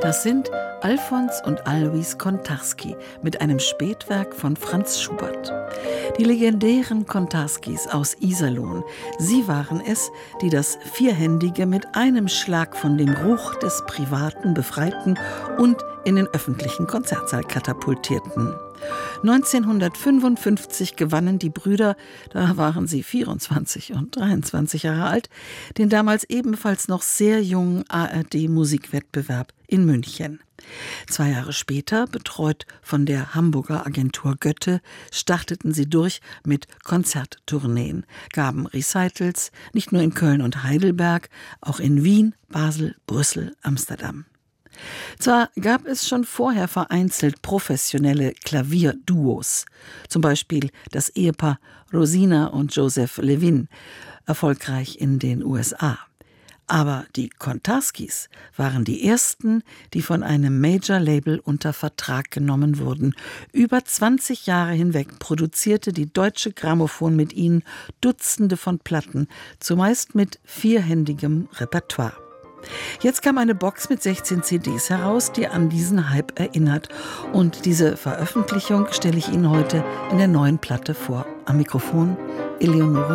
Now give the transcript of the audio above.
Das sind Alfons und Alois Kontarski mit einem Spätwerk von Franz Schubert. Die legendären Kontarskis aus Iserlohn, sie waren es, die das Vierhändige mit einem Schlag von dem Ruch des Privaten befreiten und in den öffentlichen Konzertsaal katapultierten. 1955 gewannen die Brüder, da waren sie 24 und 23 Jahre alt, den damals ebenfalls noch sehr jungen ARD-Musikwettbewerb in München. 2 Jahre später, betreut von der Hamburger Agentur Götte, starteten sie durch mit Konzerttourneen, gaben Recitals, nicht nur in Köln und Heidelberg, auch in Wien, Basel, Brüssel, Amsterdam. Zwar gab es schon vorher vereinzelt professionelle Klavierduos, zum Beispiel das Ehepaar Rosina und Joseph Levin, erfolgreich in den USA. Aber die Kontarskis waren die ersten, die von einem Major-Label unter Vertrag genommen wurden. Über 20 Jahre hinweg produzierte die Deutsche Grammophon mit ihnen Dutzende von Platten, zumeist mit vierhändigem Repertoire. Jetzt kam eine Box mit 16 CDs heraus, die an diesen Hype erinnert. Und diese Veröffentlichung stelle ich Ihnen heute in der neuen Platte vor. Am Mikrofon Eleonore